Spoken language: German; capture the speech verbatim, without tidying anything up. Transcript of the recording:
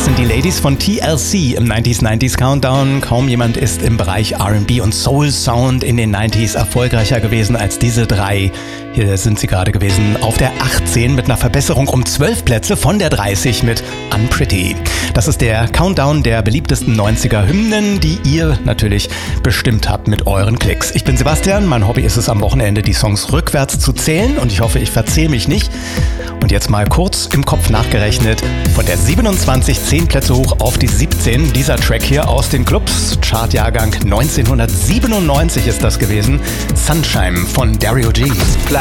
sind die Ladies von T L C im neunziger neunziger Countdown. Kaum jemand ist im Bereich R and B und Soul Sound in den neunziger erfolgreicher gewesen als diese drei. Hier sind sie gerade gewesen auf der achtzehn mit einer Verbesserung um zwölf Plätze von der dreißig mit Unpretty. Das ist der Countdown der beliebtesten neunziger Hymnen, die ihr natürlich bestimmt habt mit euren Klicks. Ich bin Sebastian, mein Hobby ist es am Wochenende, die Songs rückwärts zu zählen und ich hoffe, ich verzähle mich nicht. Und jetzt mal kurz im Kopf nachgerechnet, von der siebenundzwanzig zehn Plätze hoch auf die siebzehn. Dieser Track hier aus den Clubs, Chartjahrgang neunzehnhundertsiebenundneunzig ist das gewesen. Sunshine von Dario G.